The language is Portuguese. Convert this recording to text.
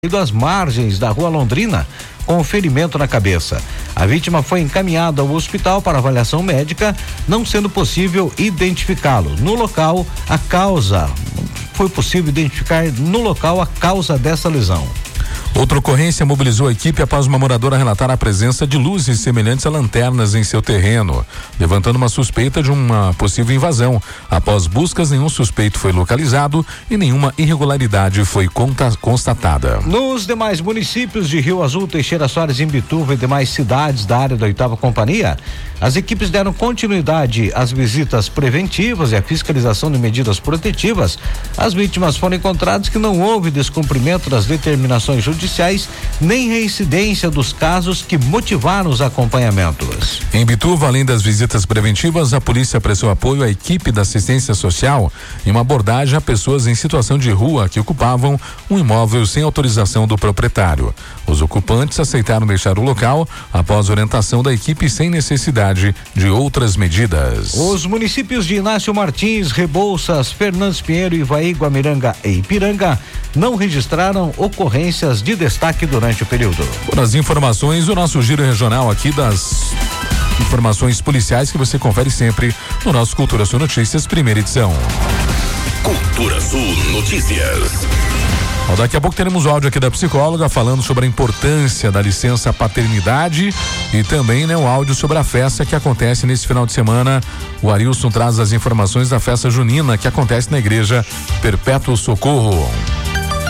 às margens da Rua Londrina, com ferimento na cabeça. A vítima foi encaminhada ao hospital para avaliação médica, não sendo possível identificá-lo. No local, foi possível identificar no local a causa dessa lesão. Outra ocorrência mobilizou a equipe após uma moradora relatar a presença de luzes semelhantes a lanternas em seu terreno, levantando uma suspeita de uma possível invasão. Após buscas, nenhum suspeito foi localizado e nenhuma irregularidade foi constatada. Nos demais municípios de Rio Azul, Teixeira Soares, Imbituva e demais cidades da área da 8ª Companhia, as equipes deram continuidade às visitas preventivas e à fiscalização de medidas protetivas. As vítimas foram encontradas que não houve descumprimento das determinações judiciais nem reincidência dos casos que motivaram os acompanhamentos. Em Imbituva, além das visitas preventivas, a polícia prestou apoio à equipe da assistência social em uma abordagem a pessoas em situação de rua que ocupavam um imóvel sem autorização do proprietário. Os ocupantes aceitaram deixar o local após orientação da equipe sem necessidade de outras medidas. Os municípios de Inácio Martins, Rebouças, Fernandes Pinheiro, Ivaí, Guamiranga e Ipiranga não registraram ocorrências de destaque durante o período. Por as informações, o nosso giro regional aqui das informações policiais que você confere sempre no nosso Cultura Sul Notícias, primeira edição. Cultura Sul Notícias. Daqui a pouco teremos o áudio aqui da psicóloga falando sobre a importância da licença paternidade e também, o áudio sobre a festa que acontece nesse final de semana. O Arilson traz as informações da festa junina que acontece na igreja Perpétuo Socorro.